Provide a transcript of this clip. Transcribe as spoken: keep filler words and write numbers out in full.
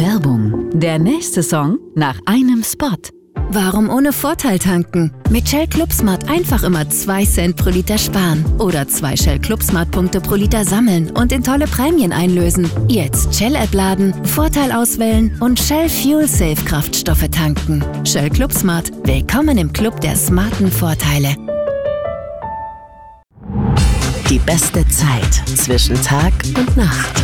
Werbung. Der nächste Song nach einem Spot. Warum ohne Vorteil tanken? Mit Shell ClubSmart einfach immer zwei Cent pro Liter sparen. Oder zwei Shell ClubSmart-Punkte pro Liter sammeln und in tolle Prämien einlösen. Jetzt Shell-App laden, Vorteil auswählen und Shell Fuel Safe Kraftstoffe tanken. Shell ClubSmart. Willkommen im Club der smarten Vorteile. Die beste Zeit zwischen Tag und Nacht.